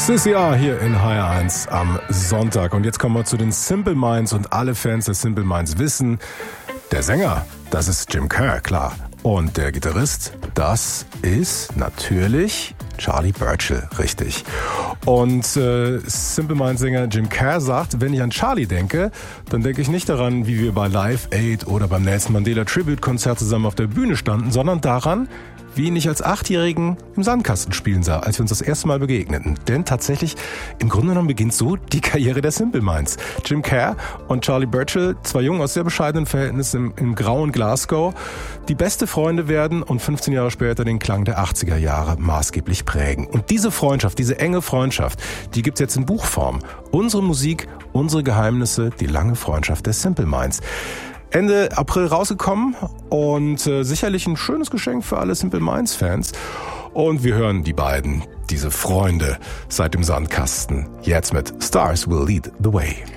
CCR hier in HR1 am Sonntag. Und jetzt kommen wir zu den Simple Minds und alle Fans der Simple Minds wissen, der Sänger, das ist Jim Kerr, klar. Und der Gitarrist, das ist natürlich Charlie Burchill, richtig. Und Simple Minds Sänger Jim Kerr sagt, wenn ich an Charlie denke, dann denke ich nicht daran, wie wir bei Live Aid oder beim Nelson Mandela Tribute Konzert zusammen auf der Bühne standen, sondern daran, wie ihn ich als 8-Jährigen im Sandkasten spielen sah, als wir uns das erste Mal begegneten. Denn tatsächlich, im Grunde genommen beginnt so die Karriere der Simple Minds. Jim Kerr und Charlie Burchill, zwei Jungen aus sehr bescheidenen Verhältnissen im grauen Glasgow, die beste Freunde werden und 15 Jahre später den Klang der 80er Jahre maßgeblich prägen. Und diese Freundschaft, diese enge Freundschaft, die gibt's jetzt in Buchform. Unsere Musik, unsere Geheimnisse, die lange Freundschaft der Simple Minds. Ende April rausgekommen und sicherlich ein schönes Geschenk für alle Simple Minds Fans. Und wir hören die beiden, diese Freunde seit dem Sandkasten, jetzt mit Stars Will Lead the Way.